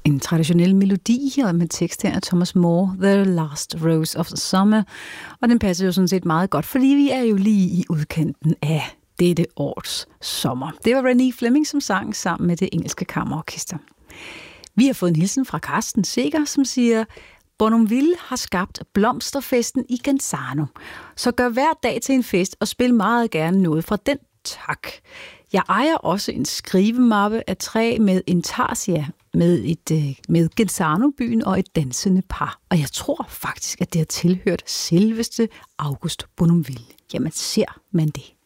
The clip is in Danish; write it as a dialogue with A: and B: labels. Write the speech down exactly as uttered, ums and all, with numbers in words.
A: En traditionel melodi her med tekst her af Thomas Moore, The Last Rose of the Summer. Og den passer jo sådan set meget godt, fordi vi er jo lige i udkanten af dette års sommer. Det var Renée Fleming, som sang sammen med det engelske kammerorkester. Vi har fået en hilsen fra Carsten Seger, som siger: Bournonville har skabt blomsterfesten i Genzano. Så gør hver dag til en fest og spil meget gerne noget fra den. Tak. Jeg ejer også en skrivemappe af træ med intarsia med, et, med Genzano-byen og et dansende par. Og jeg tror faktisk, at det har tilhørt selveste August Bournonville. Jamen, ser man det?